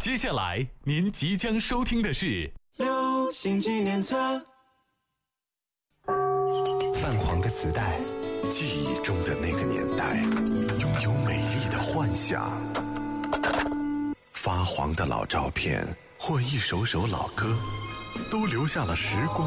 接下来您即将收听的是流行纪念册。 泛黄的磁带，记忆中的那个年代，拥有美丽的幻想。发黄的老照片或一首首老歌，都留下了时光